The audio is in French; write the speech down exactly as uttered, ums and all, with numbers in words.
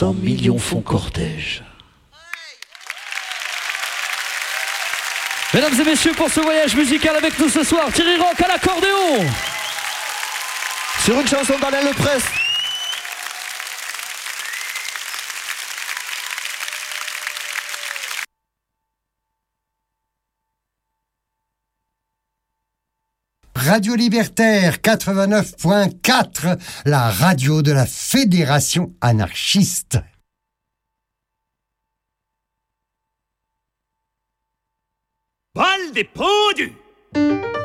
cents millions font cortège. Mesdames et messieurs, pour ce voyage musical avec nous ce soir, Thierry Rock à l'accordéon. Sur une chanson d'Alain Leprest. Radio Libertaire quatre-vingt-neuf point quatre, la radio de la Fédération anarchiste. Balle des pendus!